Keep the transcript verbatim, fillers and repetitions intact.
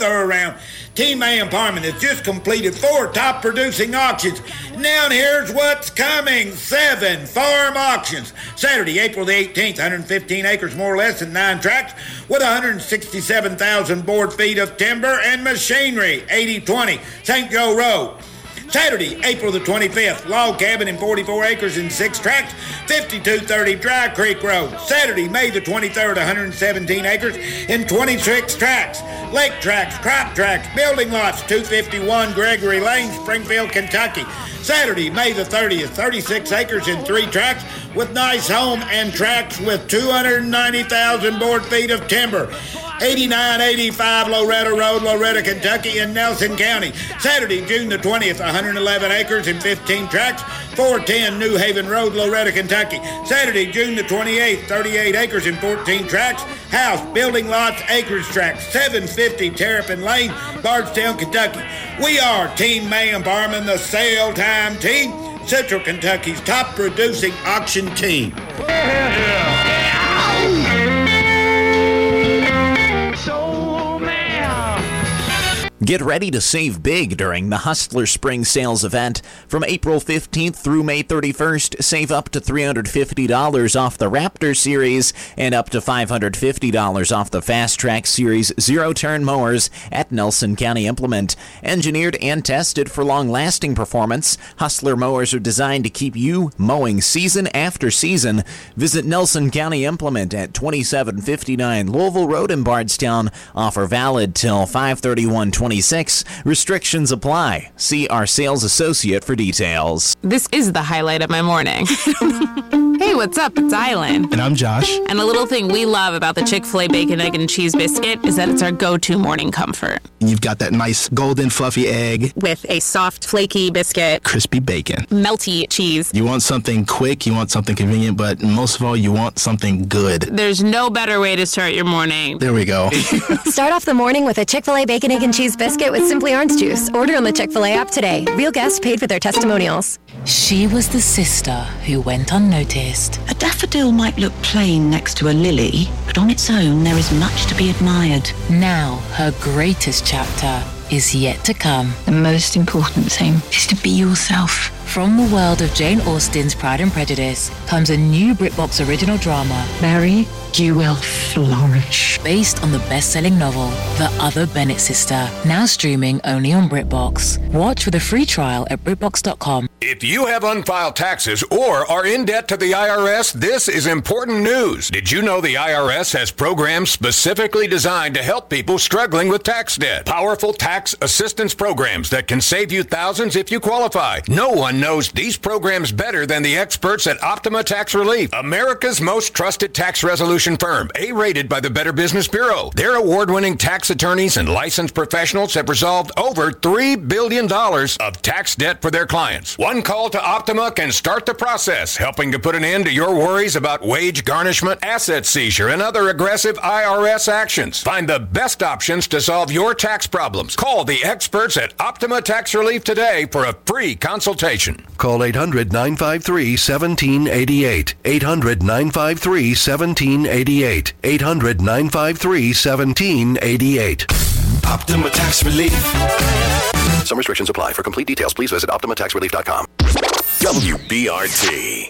thorough round. Team May Empowerment has just completed four top-producing auctions. Now here's what's coming. Seven farm auctions. Saturday, April the eighteenth, one hundred fifteen acres, more or less, and nine tracts with one hundred sixty-seven thousand board feet of timber and machinery. eighty twenty, Saint Joe Road. Saturday, April the twenty-fifth, log cabin in forty-four acres and six tracts, fifty-two thirty Dry Creek Road. Saturday, May the twenty-third, one hundred seventeen acres in twenty-six tracts, lake tracts, crop tracts, building lots, two fifty-one Gregory Lane, Springfield, Kentucky. Saturday, May the thirtieth, thirty-six acres in three tracts with nice home and tracts with two hundred ninety thousand board feet of timber. eighty-nine eighty-five Loretta Road, Loretta, Kentucky in Nelson County. Saturday, June the twentieth, one hundred eleven acres and fifteen tracts, four ten New Haven Road, Loretta, Kentucky. Saturday, June the twenty-eighth, thirty-eight acres and fourteen tracts, house, building lots, acreage tracts, seven fifty Terrapin Lane, Bardstown, Kentucky. We are Team May Empowerment, the sale time team, Central Kentucky's top producing auction team. Get ready to save big during the Hustler Spring Sales event. From April fifteenth through May thirty-first, save up to three hundred fifty dollars off the Raptor Series and up to five hundred fifty dollars off the Fast Track Series zero-turn mowers at Nelson County Implement. Engineered and tested for long-lasting performance, Hustler mowers are designed to keep you mowing season after season. Visit Nelson County Implement at twenty-seven fifty-nine Louisville Road in Bardstown. Offer valid till five thirty-one twenty-six. Restrictions apply. See our sales associate for details. This is the highlight of my morning. Hey, what's up? It's Island. And I'm Josh. And a little thing we love about the Chick-fil-A Bacon, Egg, and Cheese Biscuit is that it's our go-to morning comfort. You've got that nice golden fluffy egg. With a soft, flaky biscuit. Crispy bacon. Melty cheese. You want something quick, you want something convenient, but most of all, you want something good. There's no better way to start your morning. There we go. Start off the morning with a Chick-fil-A Bacon, Egg, and Cheese Biscuit with Simply Orange Juice. Order on the Chick-fil-A app today. Real guests paid for their testimonials. She was the sister who went unnoticed. A daffodil might look plain next to a lily, but on its own there is much to be admired. Now her greatest chapter is yet to come. The most important thing is to be yourself. From the world of Jane Austen's Pride and Prejudice comes a new BritBox original drama. Mary, you will flourish. Based on the best-selling novel, The Other Bennett Sister, now streaming only on BritBox. Watch with a free trial at BritBox dot com. If you have unfiled taxes or are in debt to the I R S, this is important news. Did you know the I R S has programs specifically designed to help people struggling with tax debt? Powerful tax assistance programs that can save you thousands if you qualify. No one knows these programs better than the experts at Optima Tax Relief, America's most trusted tax resolution firm, A-rated by the Better Business Bureau. Their award-winning tax attorneys and licensed professionals have resolved over three billion dollars of tax debt for their clients. One call to Optima can start the process, helping to put an end to your worries about wage garnishment, asset seizure, and other aggressive I R S actions. Find the best options to solve your tax problems. Call the experts at Optima Tax Relief today for a free consultation. Call eight hundred nine five three one seven eight eight. eight hundred nine five three one seven eight eight. eight hundred nine five three one seven eight eight. Optima Tax Relief. Some restrictions apply. For complete details, please visit Optima Tax Relief dot com. W B R T.